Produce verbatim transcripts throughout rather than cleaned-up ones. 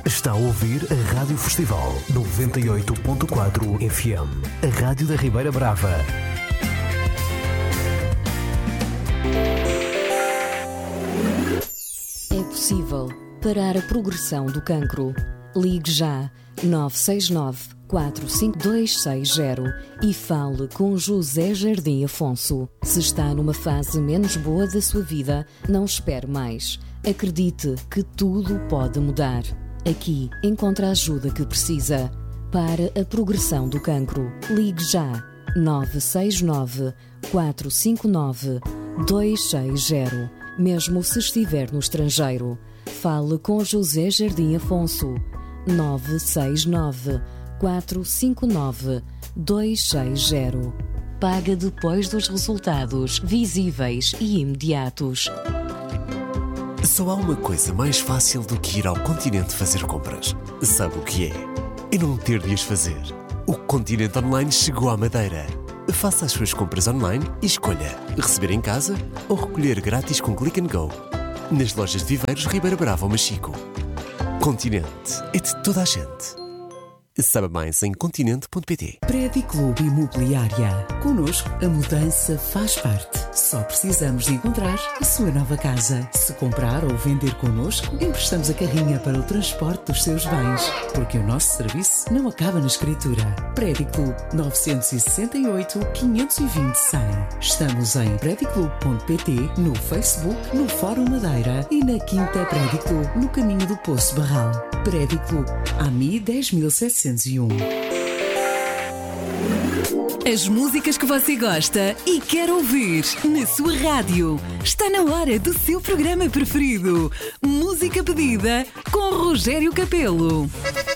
Está a ouvir a Rádio Festival noventa e oito ponto quatro F M, a Rádio da Ribeira Brava. É possível parar a progressão do cancro. Ligue já nove seis nove, quatro cinco dois seis zero e fale com José Jardim Afonso. Se está numa fase menos boa da sua vida, não espere mais. Acredite que tudo pode mudar. Aqui encontra a ajuda que precisa. Para a progressão do cancro, ligue já nove seis nove, quatro cinco nove, dois seis zero. Mesmo se estiver no estrangeiro, fale com José Jardim Afonso. nove seis nove, quatro cinco nove, dois seis zero. Paga depois dos resultados visíveis e imediatos. Só há uma coisa mais fácil do que ir ao Continente fazer compras. Sabe o que é? É não ter de as fazer. O Continente Online chegou à Madeira. Faça as suas compras online e escolha receber em casa ou recolher grátis com Click and Go. Nas lojas de Viveiros, Ribeira Brava ou Machico. Continente é de toda a gente. Saiba mais em continente ponto pt. Prédio Clube Imobiliária. Connosco, a mudança faz parte. Só precisamos de encontrar a sua nova casa. Se comprar ou vender connosco, emprestamos a carrinha para o transporte dos seus bens. Porque o nosso serviço não acaba na escritura. Prédio Clube nove seis oito, quinhentos e vinte, cem. Estamos em prédio clube ponto pt, no Facebook, no Fórum Madeira e na Quinta Prédio Clube, no caminho do Poço Barral. Prédio Clube, A M I dez mil setecentos e um. As músicas que você gosta e quer ouvir na sua rádio. Está na hora do seu programa preferido. Música pedida com Rogério Capelo.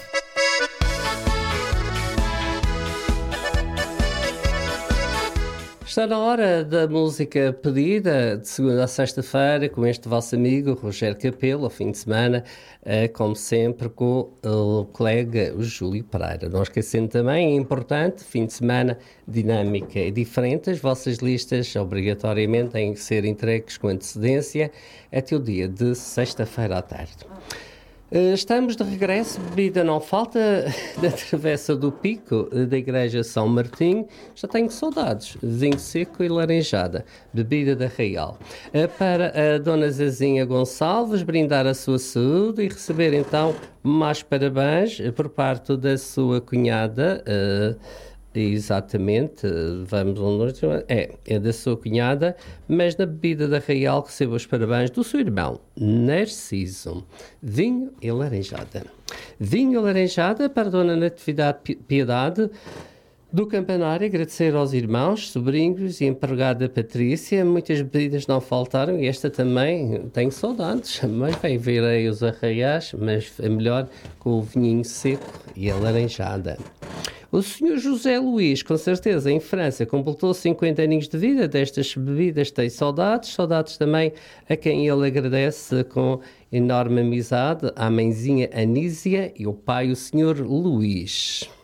Está na hora da música pedida, de segunda a sexta-feira, com este vosso amigo Rogério Capelo, ao fim de semana, como sempre, com o colega o Júlio Pereira. Não esquecendo também, é importante, fim de semana, dinâmica e diferente. As vossas listas, obrigatoriamente, têm que ser entregues com antecedência até o dia de sexta-feira à tarde. Estamos de regresso, bebida não falta, da Travessa do Pico, da Igreja São Martinho. Já tenho saudades, vinho seco e laranjada, bebida da Real. Para a Dona Zezinha Gonçalves, brindar a sua saúde e receber então mais parabéns por parte da sua cunhada. Exatamente, vamos longe, é, é da sua cunhada, mas na bebida da Real receba os parabéns do seu irmão, Narciso. Vinho e laranjada. Vinho e laranjada para a Dona Natividade Piedade do Campanário, agradecer aos irmãos, sobrinhos e empregada Patrícia. Muitas bebidas não faltaram e esta também tenho saudades, mas bem, virei os arraiais, mas é melhor com o vinhinho seco e a laranjada. O senhor José Luís, com certeza, em França, completou cinquenta aninhos de vida. Destas bebidas tem saudades, saudades também a quem ele agradece com enorme amizade, à mãezinha Anísia e ao pai, o senhor Luís.